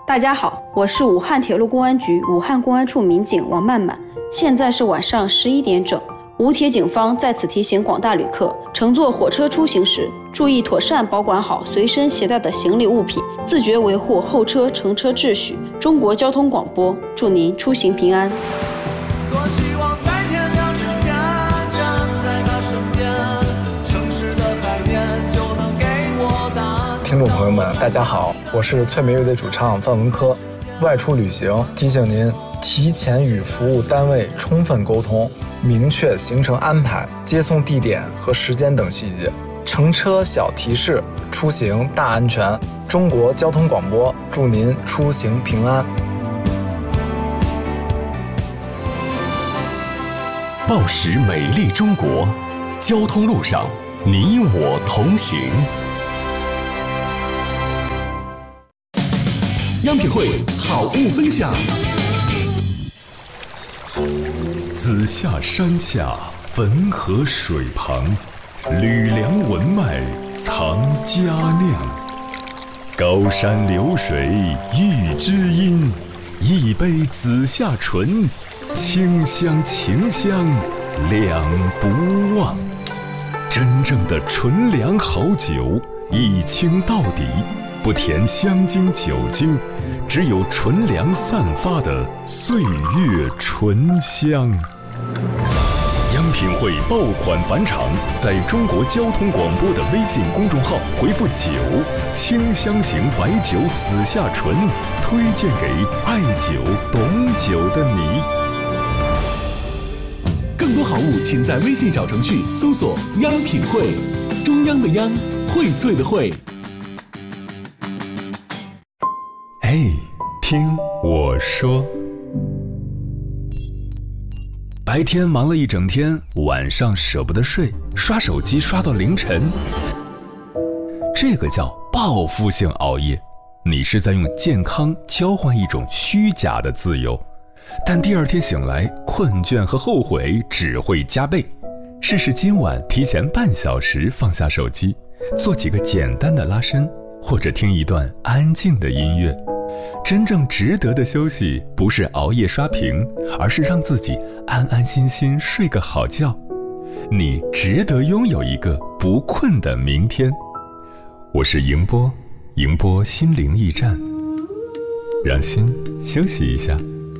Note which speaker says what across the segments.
Speaker 1: 大家好，我是武汉铁路公安局武汉公安处民警王曼曼，现在是晚上11点整。武铁警方在此提醒广大旅客，乘坐火车出行时，注意妥善保管好随身携带的行李物品，自觉维护后车乘车秩序。中国交通广播，祝您出行平安。
Speaker 2: 多希望在天亮之前站在他身边，城市的海面就能给我答案。
Speaker 3: 听众朋友们，大家好，我是翠梅乐队主唱范文科。外出旅行，提醒您提前与服务单位充分沟通，明确行程安排、接送地点和时间等细节。乘车小提示，出行大安全。中国交通广播，祝您出行平安。
Speaker 4: 报时美丽中国，交通路上你我同行。央品汇好物分享。子夏山下，汾河水旁，吕梁文脉藏佳酿。高山流水遇知音，一杯子夏醇，清香情香两不忘。真正的纯粮好酒，一清到底，不填香精酒精，只有纯粮散发的岁月醇香。央品汇爆款返场，在中国交通广播的微信公众号回复酒，清香型白酒紫夏醇，推荐给爱酒懂酒的你。
Speaker 5: 更多好物请在微信小程序搜索央品汇，中央的央，荟萃的荟。
Speaker 4: 嘿，听我说。白天忙了一整天，晚上舍不得睡，刷手机刷到凌晨，这个叫报复性熬夜。你是在用健康交换一种虚假的自由，但第二天醒来，困倦和后悔只会加倍。试试今晚提前半小时放下手机，做几个简单的拉伸，或者听一段安静的音乐。真正值得的休息，不是熬夜刷屏，而是让自己安安心心睡个好觉。你值得拥有一个不困的明天。我是迎波，迎波心灵驿站，让心休息一下。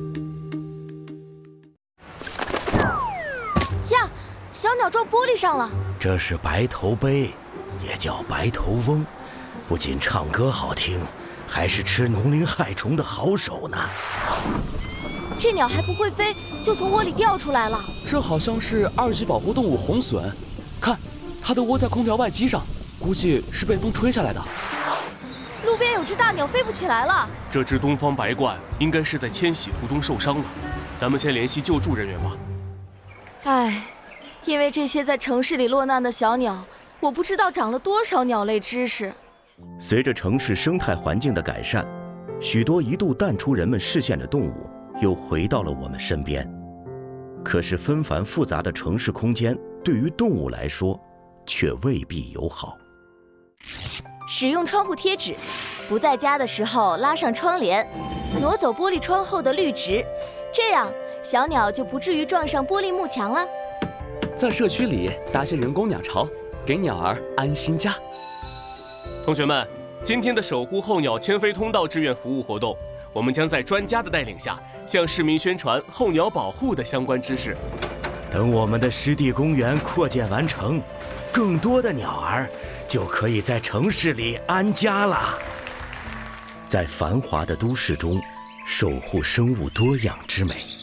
Speaker 6: 呀，小鸟撞玻璃上了。
Speaker 7: 这是白头鹎，也叫白头翁，不仅唱歌好听，还是吃农林害虫的好手呢。
Speaker 6: 这鸟还不会飞，就从窝里掉出来了。
Speaker 8: 这好像是2级保护动物红隼，看，它的窝在空调外机上，估计是被风吹下来的。
Speaker 6: 路边有只大鸟飞不起来了。
Speaker 9: 这只东方白鹳应该是在迁徙途中受伤了，咱们先联系救助人员吧。
Speaker 6: 唉，因为这些在城市里落难的小鸟，我不知道长了多少鸟类知识。
Speaker 7: 随着城市生态环境的改善，许多一度淡出人们视线的动物又回到了我们身边。可是纷繁复杂的城市空间对于动物来说却未必友好。
Speaker 6: 使用窗户贴纸，不在家的时候拉上窗帘，挪走玻璃窗后的绿植，这样小鸟就不至于撞上玻璃幕墙了。
Speaker 8: 在社区里搭些人工鸟巢，给鸟儿安心家。
Speaker 9: 同学们，今天的守护候鸟迁飞通道志愿服务活动，我们将在专家的带领下，向市民宣传候鸟保护的相关知识。
Speaker 7: 等我们的湿地公园扩建完成，更多的鸟儿就可以在城市里安家了。在繁华的都市中，守护生物多样之美。